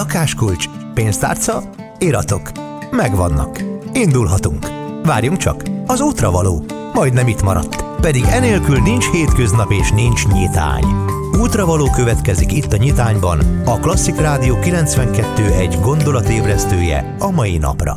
Lakáskulcs, pénztárca, iratok. Megvannak. Indulhatunk. Várjunk csak, az útra való. Majdnem itt maradt. Pedig enélkül nincs hétköznap és nincs nyitány. Útravaló következik itt a Nyitányban, a Klasszik Rádió 92.1 gondolatébresztője a mai napra.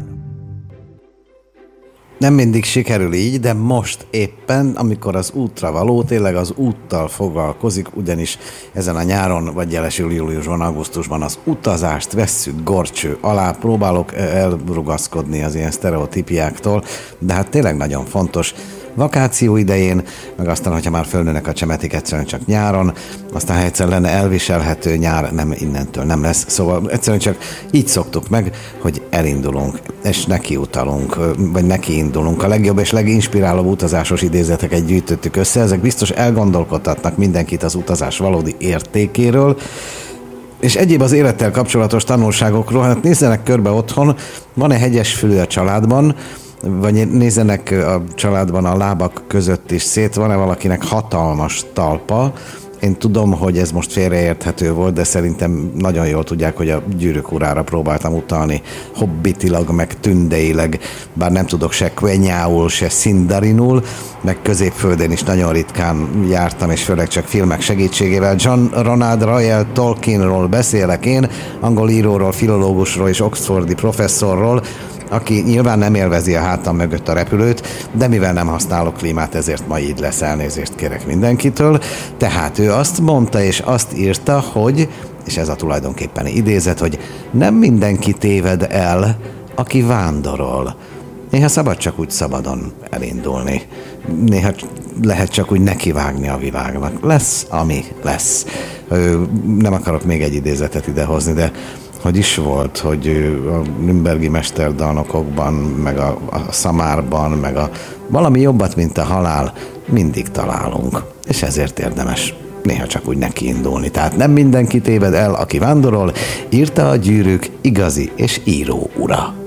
Nem mindig sikerül így, de most éppen, amikor az útra való, tényleg az úttal foglalkozik, ugyanis ezen a nyáron, vagy jelesül júliusban, augusztusban az utazást vesszük gorcső alá, próbálok elrugaszkodni az ilyen sztereotípiáktól, de hát tényleg nagyon fontos. Vakáció idején, meg aztán, hogyha már fölnőnek a csemetik, egyszerűen csak nyáron, aztán ha egyszer lenne elviselhető nyár, nem, innentől nem lesz. Szóval egyszerűen csak így szoktuk meg, hogy elindulunk, és nekiutalunk, vagy nekiindulunk. A legjobb és leginspirálóbb utazásos idézeteket gyűjtöttük össze, ezek biztos elgondolkodtatnak mindenkit az utazás valódi értékéről, és egyéb az élettel kapcsolatos tanulságokról. Hát nézzenek körbe otthon, van-e hegyesfülű a családban, vagy nézzenek a családban a lábak között is szét, van-e valakinek hatalmas talpa. Én tudom, hogy ez most félreérthető volt, de szerintem nagyon jól tudják, hogy a Gyűrűk urára próbáltam utalni hobbitilag, meg tündeileg, bár nem tudok se kvenyául, se szindarinul, meg Középföldön is nagyon ritkán jártam, és főleg csak filmek segítségével. John Ronald Reuel Tolkienról beszélek én, angol íróról, filológusról és oxfordi professzorról, aki nyilván nem élvezi a hátam mögött a repülőt, de mivel nem használok klímát, ezért ma így lesz, elnézést kérek mindenkitől. Tehát ő azt mondta és azt írta, hogy, és ez a tulajdonképpen idézet, hogy nem mindenki téved el, aki vándorol. Néha szabad csak úgy szabadon elindulni. Néha lehet csak úgy nekivágni a világnak. Lesz, ami lesz. Nem akarok még egy idézetet idehozni, de hogy is volt, hogy a nürnbergi mesterdalnokokban, meg a szamárban, meg a valami jobbat, mint a halál, mindig találunk. És ezért érdemes néha csak úgy nekiindulni. Tehát nem mindenki téved el, aki vándorol, írta a Gyűrűk igazi és író ura.